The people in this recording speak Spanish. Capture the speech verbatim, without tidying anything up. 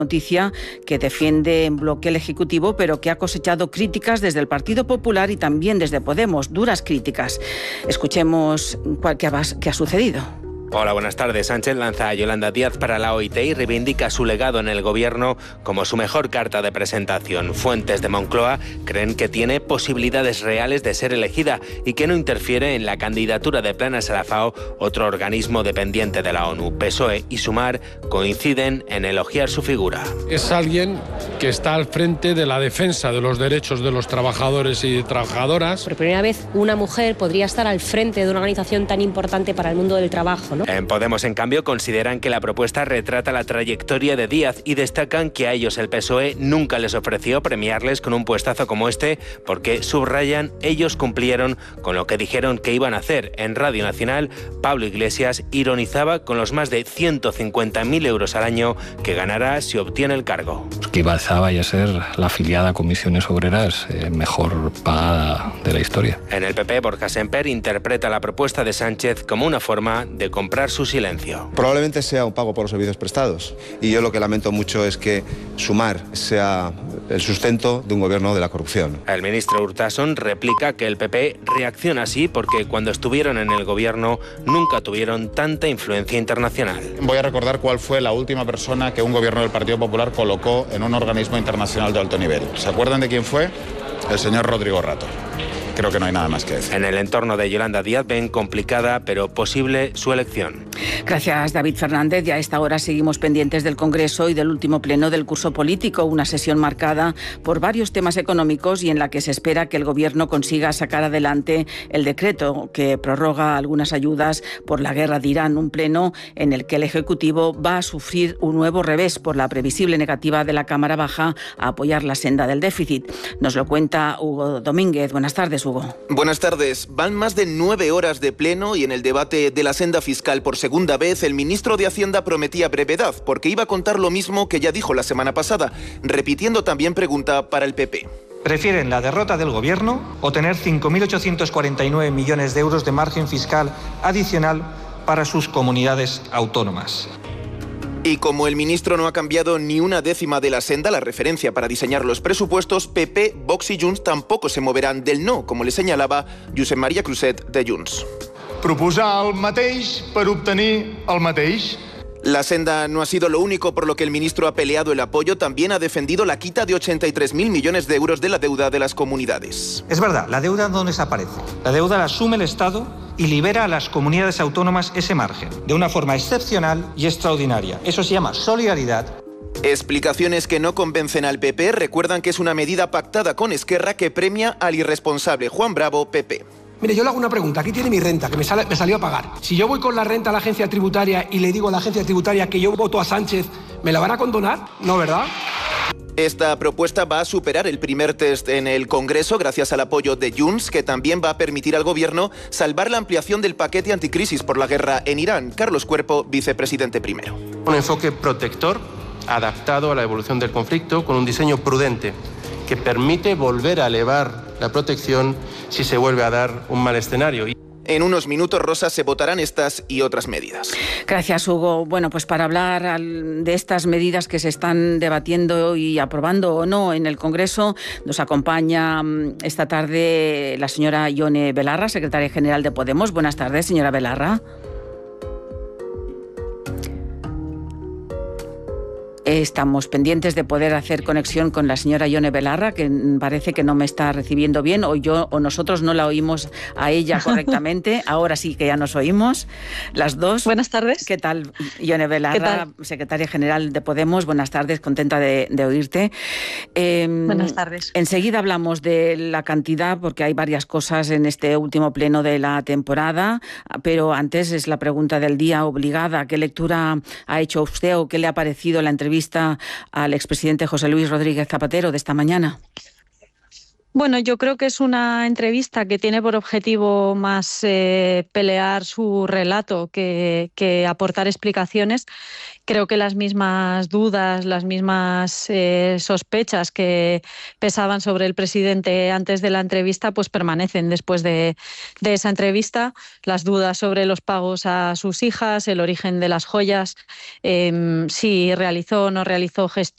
Noticia que defiende en bloque el Ejecutivo, pero que ha cosechado críticas desde el Partido Popular y también desde Podemos, duras críticas. Escuchemos cuál, qué, ha, qué ha sucedido. Hola, buenas tardes. Sánchez lanza a Yolanda Díaz para la O I T y reivindica su legado en el gobierno como su mejor carta de presentación. Fuentes de Moncloa creen que tiene posibilidades reales de ser elegida y que no interfiere en la candidatura de Planas a la FAO, otro organismo dependiente de la ONU. P S O E y Sumar coinciden en elogiar su figura. Es alguien que está al frente de la defensa de los derechos de los trabajadores y trabajadoras. Por primera vez, una mujer podría estar al frente de una organización tan importante para el mundo del trabajo, ¿no? En Podemos, en cambio, consideran que la propuesta retrata la trayectoria de Díaz y destacan que a ellos el P S O E nunca les ofreció premiarles con un puestazo como este porque, subrayan, ellos cumplieron con lo que dijeron que iban a hacer. En Radio Nacional, Pablo Iglesias ironizaba con los más de ciento cincuenta mil euros al año que ganará si obtiene el cargo. Que vaya a ser la afiliada a Comisiones Obreras eh, mejor pagada de la historia. En el P P, Borja Semper interpreta la propuesta de Sánchez como una forma de comprar su silencio. Probablemente sea un pago por los servicios prestados y yo lo que lamento mucho es que Sumar sea el sustento de un gobierno de la corrupción. El ministro Urtasun replica que el P P reacciona así porque cuando estuvieron en el gobierno nunca tuvieron tanta influencia internacional. Voy a recordar cuál fue la última persona que un gobierno del Partido Popular colocó en un organismo internacional de alto nivel. ¿Se acuerdan de quién fue? El señor Rodrigo Rato. Creo que no hay nada más que decir. En el entorno de Yolanda Díaz ven complicada pero posible su elección. Gracias, David Fernández. Y a esta hora seguimos pendientes del Congreso y del último pleno del curso político, una sesión marcada por varios temas económicos y en la que se espera que el Gobierno consiga sacar adelante el decreto que prorroga algunas ayudas por la guerra de Irán, un pleno en el que el Ejecutivo va a sufrir un nuevo revés por la previsible negativa de la Cámara Baja a apoyar la senda del déficit. Nos lo cuenta Hugo Domínguez. Buenas tardes, Hugo. Buenas tardes. Van más de nueve horas de pleno y en el debate de la senda fiscal por segunda vez el ministro de Hacienda prometía brevedad porque iba a contar lo mismo que ya dijo la semana pasada, repitiendo también pregunta para el P P. ¿Prefieren la derrota del Gobierno o tener cinco mil ochocientos cuarenta y nueve millones de euros de margen fiscal adicional para sus comunidades autónomas? Y como el ministro no ha cambiado ni una décima de la senda, la referencia para diseñar los presupuestos, P P, Vox y Junts tampoco se moverán del no, como le señalaba Josep María Cruzet de Junts. Proposar el mateix per obtenir el mateix. La senda no ha sido lo único por lo que el ministro ha peleado el apoyo, también ha defendido la quita de ochenta y tres mil millones de euros de la deuda de las comunidades. Es verdad, la deuda no desaparece. La deuda la asume el Estado y libera a las comunidades autónomas ese margen, de una forma excepcional y extraordinaria. Eso se llama solidaridad. Explicaciones que no convencen al P P, recuerdan que es una medida pactada con Esquerra que premia al irresponsable Juan Bravo, P P. Mire, yo le hago una pregunta. Aquí tiene mi renta, que me, sale, me salió a pagar. Si yo voy con la renta a la agencia tributaria y le digo a la agencia tributaria que yo voto a Sánchez, ¿me la van a condonar? No, ¿verdad? Esta propuesta va a superar el primer test en el Congreso gracias al apoyo de Junts, que también va a permitir al Gobierno salvar la ampliación del paquete anticrisis por la guerra en Irán. Carlos Cuerpo, vicepresidente primero. Un enfoque protector, adaptado a la evolución del conflicto, con un diseño prudente que permite volver a elevar la protección si se vuelve a dar un mal escenario. En unos minutos, Rosa, se votarán estas y otras medidas. Gracias, Hugo. Bueno, pues para hablar de estas medidas que se están debatiendo y aprobando o no en el Congreso, nos acompaña esta tarde la señora Ione Belarra, secretaria general de Podemos. Buenas tardes, señora Belarra. Estamos pendientes de poder hacer conexión con la señora Ione Belarra, que parece que no me está recibiendo bien, o yo o nosotros no la oímos a ella correctamente. Ahora sí que ya nos oímos, las dos. Buenas tardes. ¿Qué tal, Ione Belarra, secretaria general de Podemos? Buenas tardes, contenta de, de oírte. Eh, Buenas tardes. Enseguida hablamos de la cantidad, porque hay varias cosas en este último pleno de la temporada, pero antes es la pregunta del día obligada. ¿Qué lectura ha hecho usted o qué le ha parecido la entrevista al expresidente José Luis Rodríguez Zapatero de esta mañana? Bueno, yo creo que es una entrevista que tiene por objetivo más eh, pelear su relato que, que aportar explicaciones. Creo que las mismas dudas, las mismas eh, sospechas que pesaban sobre el presidente antes de la entrevista, pues permanecen después de, de esa entrevista. Las dudas sobre los pagos a sus hijas, el origen de las joyas, eh, si realizó o no realizó gestión